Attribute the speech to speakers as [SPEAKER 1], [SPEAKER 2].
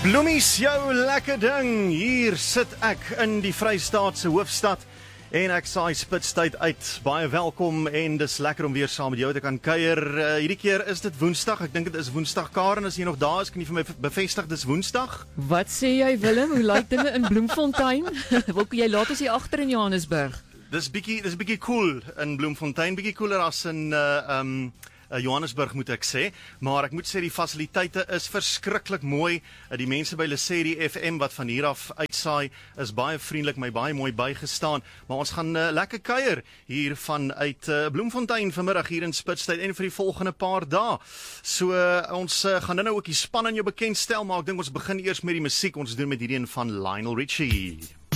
[SPEAKER 1] Bloemies, jou lekker ding. Hier sit ek in die Vrystaatse hoofstad en ek saai spitstyd uit. Baie welkom en dis lekker om weer saam met jou te kan kuier. Hierdie keer is dit Woensdag. Ek dink dit is Woensdag. Karen, as jy nog daar is, kan jy vir my bevestig dis Woensdag?
[SPEAKER 2] Wat sê jy, Willem? Hoe lyk dinge in Bloemfontein? Wil jy laat ons hier agter in Johannesburg?
[SPEAKER 1] Dis bietjie cool in Bloemfontein, bietjie cooler as in Johannesburg moet ek sê, maar ek moet sê die fasiliteite is verskriklik mooi. Die mense by Lesedi FM wat van hier af uitsaai is baie vriendelik, my baie mooi bygestaan, maar ons gaan lekker kuier hier vanuit Bloemfontein vanmiddag hier in Spitstyd en vir die volgende paar dae. So ons gaan nou ook die span aan jou bekendstel, maar ek dink ons begin eers met die musiek. Ons doen met hierdie een van Lionel Richie.